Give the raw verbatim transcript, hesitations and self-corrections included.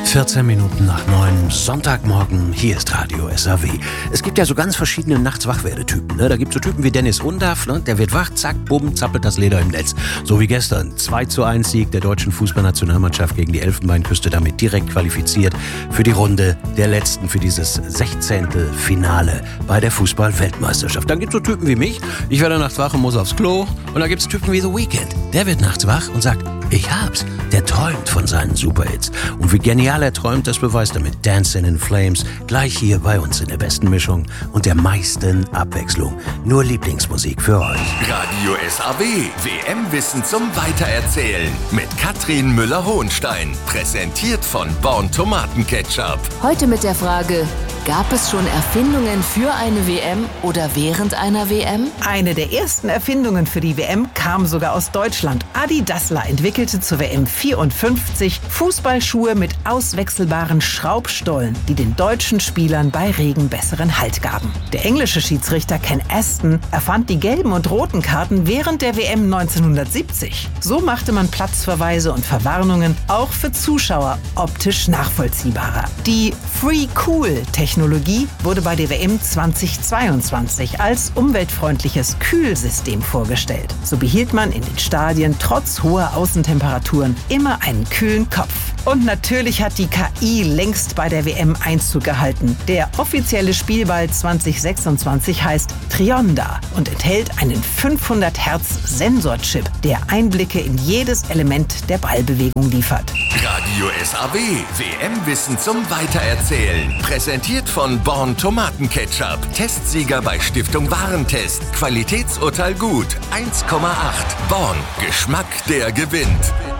vierzehn Minuten nach neun, Sonntagmorgen, hier ist Radio S A W. Es gibt ja so ganz verschiedene Nachts-Wachwerdetypen. Ne? Da gibt es so Typen wie Dennis Undaff, ne? Der wird wach, zack, bumm, zappelt das Leder im Netz. So wie gestern, zwei zu eins Sieg der deutschen Fußballnationalmannschaft gegen die Elfenbeinküste, damit direkt qualifiziert für die Runde der Letzten, für dieses sechzehnte Finale bei der Fußball-Weltmeisterschaft. Dann gibt es so Typen wie mich, ich werde nachts wach und muss aufs Klo. Und dann gibt es Typen wie The Weeknd, der wird nachts wach und sagt, ich hab's. Der träumt von seinen Superhits. Und wie genial er träumt, das beweist er mit Dancing in Flames. Gleich hier bei uns in der besten Mischung und der meisten Abwechslung. Nur Lieblingsmusik für euch. Radio S A W. W M-Wissen zum Weitererzählen. Mit Katrin Müller-Hohenstein. Präsentiert von Born Tomatenketchup. Heute mit der Frage: Gab es schon Erfindungen für eine W M oder während einer W M? Eine der ersten Erfindungen für die W M kam sogar aus Deutschland. Adi Dassler entwickelte zur W M vierundfünfzig Fußballschuhe mit auswechselbaren Schraubstollen, die den deutschen Spielern bei Regen besseren Halt gaben. Der englische Schiedsrichter Ken Aston erfand die gelben und roten Karten während der W M neunzehnhundertsiebzig. So machte man Platzverweise und Verwarnungen auch für Zuschauer optisch nachvollziehbarer. Die Free-Cool-Technologie wurde bei der W M zweitausendzweiundzwanzig als umweltfreundliches Kühlsystem vorgestellt. So behielt man in den Stadien trotz hoher Außentemperaturen immer einen kühlen Kopf. Und natürlich hat die K I längst bei der W M Einzug gehalten. Der offizielle Spielball zweitausendsechsundzwanzig heißt Trionda und enthält einen fünfhundert Hertz Sensorchip, der Einblicke in jedes Element der Ballbewegung liefert. Radio S A W. W M-Wissen zum Weitererzählen. Präsentiert von Born Tomatenketchup. Testsieger bei Stiftung Warentest. Qualitätsurteil gut. eins Komma acht. Born. Geschmack, der gewinnt.